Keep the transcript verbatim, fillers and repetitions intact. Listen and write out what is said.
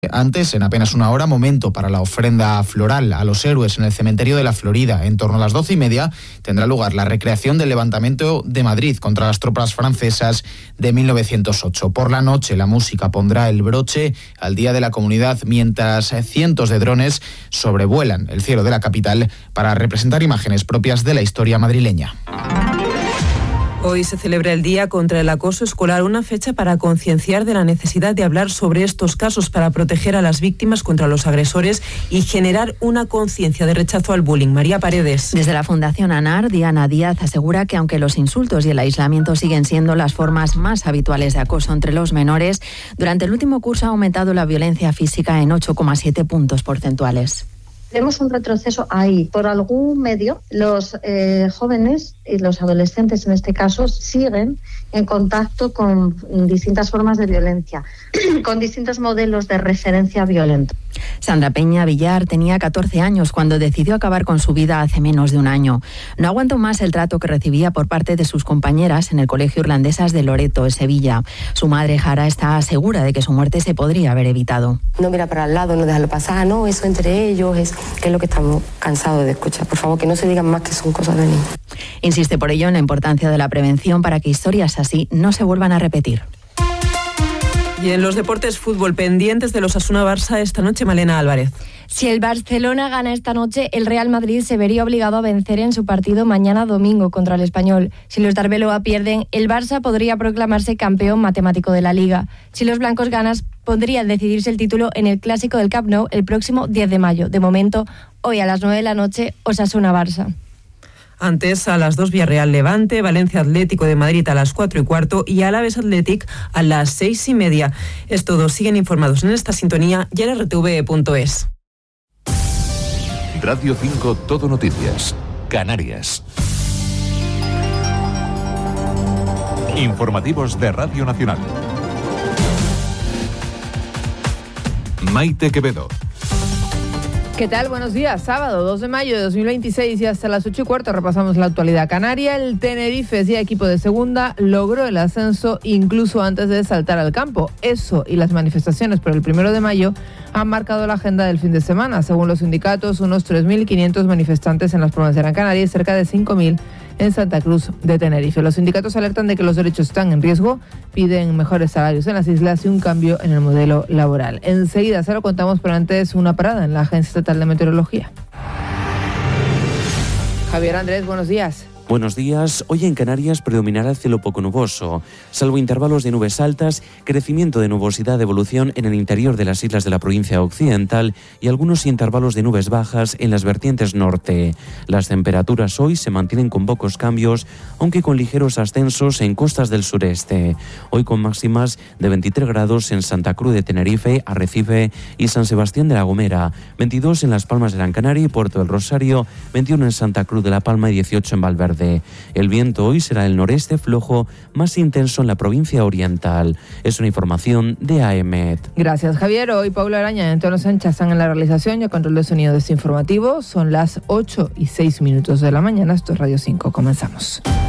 Antes, en apenas una hora, momento para la ofrenda floral a los héroes en el cementerio de la Florida. En torno a las doce y media tendrá lugar la recreación del levantamiento de Madrid contra las tropas francesas de mil novecientos ocho. Por la noche, la música pondrá el broche al Día de la Comunidad, mientras cientos de drones sobrevuelan el cielo de la capital para representar imágenes propias de la historia madrileña. Hoy se celebra el Día contra el Acoso Escolar, una fecha para concienciar de la necesidad de hablar sobre estos casos para proteger a las víctimas contra los agresores y generar una conciencia de rechazo al bullying. María Paredes. Desde la Fundación ANAR, Diana Díaz asegura que aunque los insultos y el aislamiento siguen siendo las formas más habituales de acoso entre los menores, durante el último curso ha aumentado la violencia física en ocho coma siete puntos porcentuales. Tenemos un retroceso ahí. Por algún medio, los eh, jóvenes y los adolescentes, en este caso, siguen en contacto con distintas formas de violencia, con distintos modelos de referencia violenta. Sandra Peña Villar tenía catorce años cuando decidió acabar con su vida hace menos de un año. No aguantó más el trato que recibía por parte de sus compañeras en el Colegio Irlandesas de Loreto, en Sevilla. Su madre, Jara, está segura de que su muerte se podría haber evitado. No mira para el lado, no dejarlo pasar, no, eso entre ellos es, que es lo que estamos cansados de escuchar. Por favor, que no se digan más que son cosas de niños. Insiste por ello en la importancia de la prevención para que historias así no se vuelvan a repetir. Y en los deportes, fútbol, pendientes de los Osasuna Barça esta noche, Malena Álvarez. Si el Barcelona gana esta noche, el Real Madrid se vería obligado a vencer en su partido mañana domingo contra el Español. Si los de Arbeloa pierden, el Barça podría proclamarse campeón matemático de la Liga. Si los blancos ganan, podría decidirse el título en el Clásico del Camp Nou el próximo diez de mayo. De momento, hoy a las nueve de la noche, Osasuna Barça. Antes, a las dos, Villarreal Levante, Valencia Atlético de Madrid a las cuatro y cuarto y Alavés Athletic a las seis y media. Es todo. Siguen informados en esta sintonía y en r t v punto es. Radio cinco Todo Noticias. Canarias. Informativos de Radio Nacional. Maite Quevedo. ¿Qué tal? Buenos días. Sábado dos de mayo de dos mil veintiséis y hasta las ocho y cuarto repasamos la actualidad canaria. El Tenerife, ya equipo de segunda, logró el ascenso incluso antes de saltar al campo. Eso y las manifestaciones por el primero de mayo han marcado la agenda del fin de semana. Según los sindicatos, unos tres mil quinientos manifestantes en las Palmas de Gran Canaria y cerca de cinco mil en Santa Cruz de Tenerife. Los sindicatos alertan de que los derechos están en riesgo, piden mejores salarios en las islas y un cambio en el modelo laboral. Enseguida se lo contamos, pero antes una parada en la Agencia Estatal de Meteorología. Javier Andrés, buenos días. Buenos días. Hoy en Canarias predominará el cielo poco nuboso, salvo intervalos de nubes altas, crecimiento de nubosidad de evolución en el interior de las islas de la provincia occidental y algunos intervalos de nubes bajas en las vertientes norte. Las temperaturas hoy se mantienen con pocos cambios, aunque con ligeros ascensos en costas del sureste. Hoy con máximas de veintitrés grados en Santa Cruz de Tenerife, Arrecife y San Sebastián de la Gomera, veintidós en Las Palmas de Gran Canaria y Puerto del Rosario, veintiuno en Santa Cruz de la Palma y dieciocho en Valverde. El viento hoy será del noreste flojo, más intenso en la provincia oriental. Es una información de A E M E T. Gracias, Javier. Hoy Paula Araña y Antonio Sánchez están en la realización y el control de sonido de este informativo. Son las ocho y seis minutos de la mañana. Esto es Radio cinco. Comenzamos.